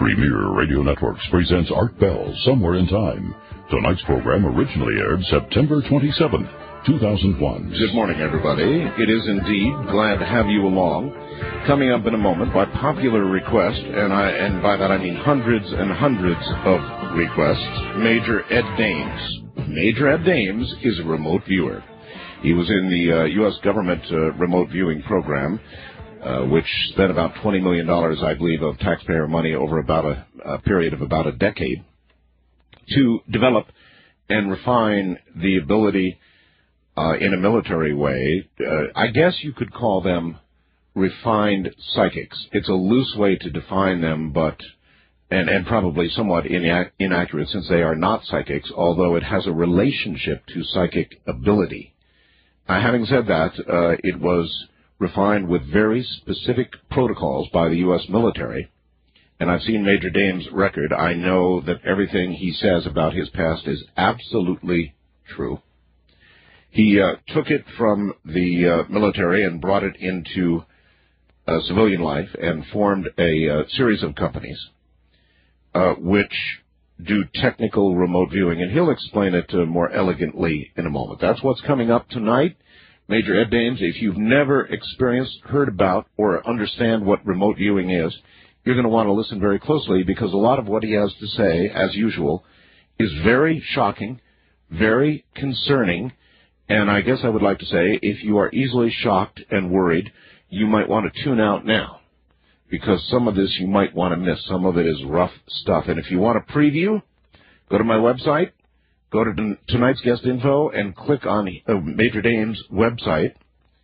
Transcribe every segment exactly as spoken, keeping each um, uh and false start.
Premier Radio Networks presents Art Bell, Somewhere in Time. Tonight's program originally aired September twenty-seventh, two thousand one. Good morning, everybody. It is indeed glad to have you along. Coming up in a moment, by popular request, and I and by that I mean hundreds and hundreds of requests, Major Ed Dames. Major Ed Dames is a remote viewer. He was in the uh, U S government uh, remote viewing program, uh, which spent about twenty million dollars, I believe, of taxpayer money over about a, a period of about a decade to develop and refine the ability uh, in a military way. Uh, I guess you could call them refined psychics. It's a loose way to define them, but and, and probably somewhat inac- inaccurate since they are not psychics, although it has a relationship to psychic ability. Uh, having said that, uh, it was refined with very specific protocols by the U S military, and I've seen Major Dames' record. I know that everything he says about his past is absolutely true. He uh, took it from the uh, military and brought it into uh, civilian life and formed a uh, series of companies uh, which do technical remote viewing, and he'll explain it uh, more elegantly in a moment. That's what's coming up tonight. Major Ed Dames, if you've never experienced, heard about, or understand what remote viewing is, you're going to want to listen very closely, because a lot of what he has to say, as usual, is very shocking, very concerning, and I guess I would like to say, if you are easily shocked and worried, you might want to tune out now, because some of this you might want to miss. Some of it is rough stuff. And if you want a preview, go to my website, go to tonight's guest info, and click on uh, Major Dames' website,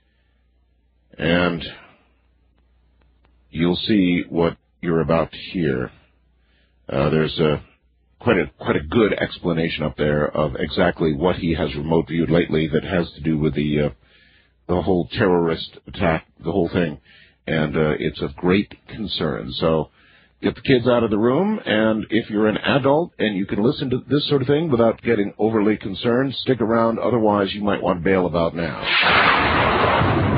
and you'll see what you're about to hear. Uh, there's a quite a quite a good explanation up there of exactly what he has remote viewed lately that has to do with the uh, the whole terrorist attack, the whole thing. And uh, it's of great concern. So get the kids out of the room, and if you're an adult and you can listen to this sort of thing without getting overly concerned, stick around. Otherwise, you might want to bail about now.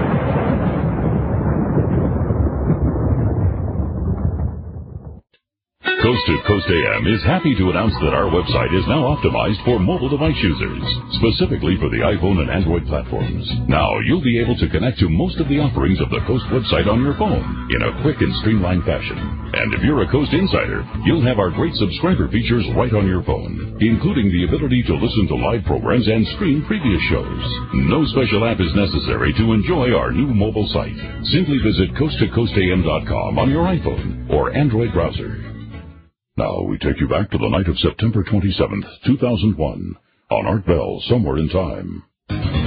Coast to Coast A M is happy to announce that our website is now optimized for mobile device users, specifically for the iPhone and Android platforms. Now, you'll be able to connect to most of the offerings of the Coast website on your phone in a quick and streamlined fashion. And if you're a Coast insider, you'll have our great subscriber features right on your phone, including the ability to listen to live programs and stream previous shows. No special app is necessary to enjoy our new mobile site. Simply visit coast to coast a m dot com on your iPhone or Android browser. Now we take you back to the night of September twenty-seventh, two thousand one, on Art Bell, Somewhere in Time.